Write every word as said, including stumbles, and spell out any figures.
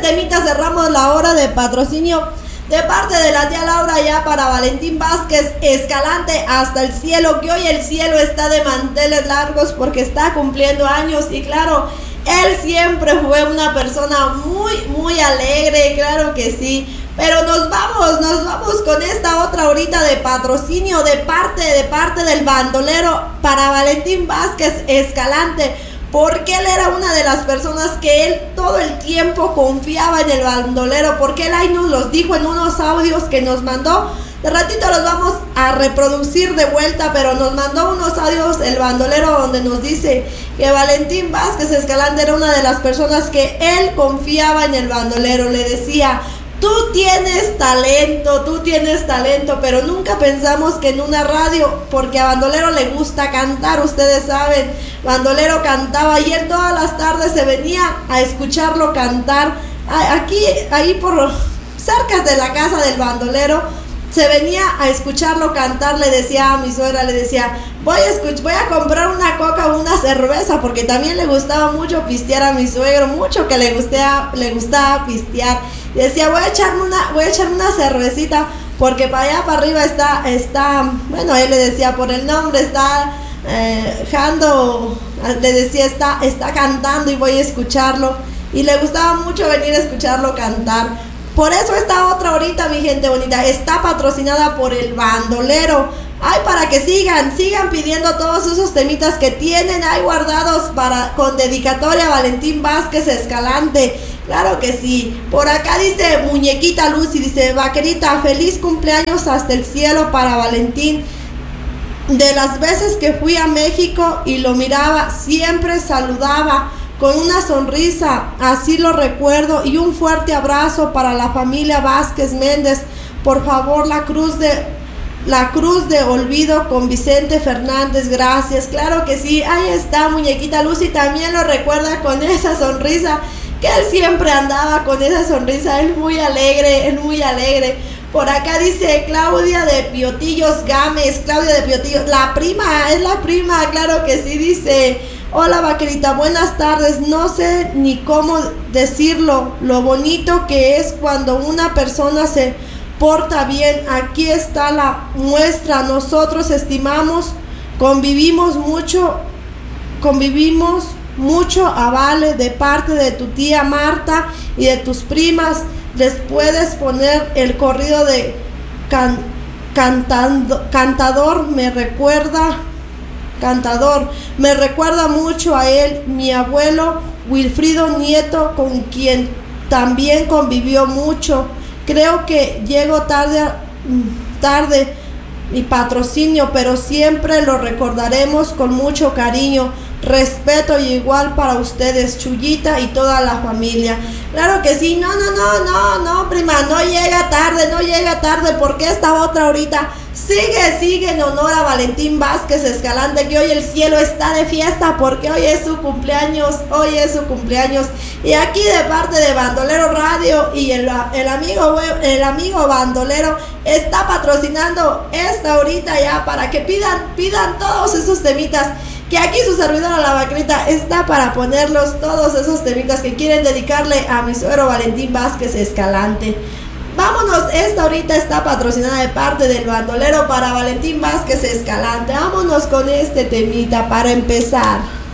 temita cerramos la hora de patrocinio de parte de la tía Laura ya para Valentín Vázquez Escalante hasta el cielo, que hoy el cielo está de manteles largos porque está cumpliendo años y claro, él siempre fue una persona muy, muy alegre, claro que sí. Pero nos vamos, nos vamos con esta otra horita de patrocinio de parte, de parte del bandolero para Valentín Vázquez Escalante, porque él era una de las personas que él todo el tiempo confiaba en el bandolero, porque él ahí nos los dijo en unos audios que nos mandó. De ratito los vamos a reproducir de vuelta, pero nos mandó unos audios el bandolero donde nos dice que Valentín Vázquez Escalante era una de las personas que él confiaba en el bandolero. Le decía: tú tienes talento, tú tienes talento, pero nunca pensamos que en una radio, porque a Bandolero le gusta cantar, ustedes saben, Bandolero cantaba y él todas las tardes se venía a escucharlo cantar, aquí, ahí por cerca de la casa del bandolero, se venía a escucharlo cantar. Le decía a mi suegra, le decía, voy a, escuch- voy a comprar una coca o una cerveza, porque también le gustaba mucho pistear a mi suegro, mucho que le, gustaba, le gustaba pistear. Y decía, voy a echarme una, voy a echarme una cervecita, porque para allá para arriba está, está, bueno, él le decía por el nombre, está eh, Jando, le decía, está, está cantando y voy a escucharlo. Y le gustaba mucho venir a escucharlo cantar. Por eso esta otra horita, mi gente bonita, está patrocinada por el bandolero. Ay, para que sigan, sigan pidiendo todos esos temitas que tienen ahí guardados para, con dedicatoria a Valentín Vázquez Escalante. Claro que sí. Por acá dice Muñequita Lucy, dice, vaquerita, feliz cumpleaños hasta el cielo para Valentín. De las veces que fui a México y lo miraba, siempre saludaba con una sonrisa, así lo recuerdo, y un fuerte abrazo para la familia Vázquez Méndez. Por favor, la cruz de la cruz de olvido con Vicente Fernández, gracias. Claro que sí, ahí está Muñequita Lucy, también lo recuerda con esa sonrisa, que él siempre andaba con esa sonrisa, él muy alegre, él muy alegre. Por acá dice Claudia de Piotillos Gámez, Claudia de Piotillos, la prima, es la prima, claro que sí, dice, hola vaquerita, buenas tardes, no sé ni cómo decirlo, lo bonito que es cuando una persona se porta bien, aquí está la muestra, nosotros estimamos, convivimos mucho, convivimos mucho a Vale de parte de tu tía Marta y de tus primas. Les puedes poner el corrido de can, cantando, cantador, me recuerda, cantador, me recuerda mucho a él, mi abuelo Wilfrido Nieto, con quien también convivió mucho. Creo que llego tarde, tarde mi patrocinio, pero siempre lo recordaremos con mucho cariño, respeto y igual para ustedes, Chuyita y toda la familia. Claro que sí, no, no, no, no, no, prima, no llega tarde, no llega tarde, porque esta otra ahorita sigue, sigue en honor a Valentín Vázquez Escalante, que hoy el cielo está de fiesta, porque hoy es su cumpleaños, hoy es su cumpleaños, y aquí de parte de Bandolero Radio y el, el amigo web, el amigo Bandolero está patrocinando esta ahorita ya para que pidan, pidan todos esos temitas, que aquí su servidora la vaquerita está para ponerlos, todos esos temitas que quieren dedicarle a mi suegro Valentín Vázquez Escalante. Vámonos, esta ahorita está patrocinada de parte del bandolero para Valentín Vázquez Escalante. Vámonos con este temita para empezar.